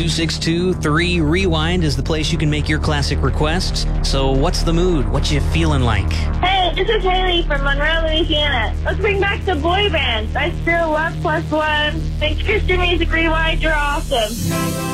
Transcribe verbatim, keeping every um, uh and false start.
two six two, three rewind is the place you can make your classic requests. So what's the mood? What you feeling like? Hey, this is Haley from Monroe, Louisiana. Let's bring back the boy bands. I still love Plus One. Thanks, Christian Music Rewind. You're awesome.